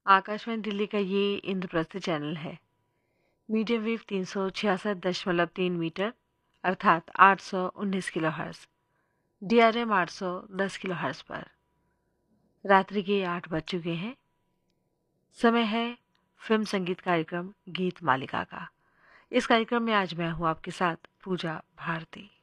आकाशवाणी दिल्ली का ये इंद्रप्रस्थ चैनल है। मीडियम वेव 366.3 मीटर अर्थात 819 किलोहर्ट्ज़, DRM 810 किलोहर्ट्ज़ पर। रात्रि के 8 बज चुके हैं। समय है फिल्म संगीत कार्यक्रम गीत मालिका का। इस कार्यक्रम में आज मैं हूँ आपके साथ पूजा भारती।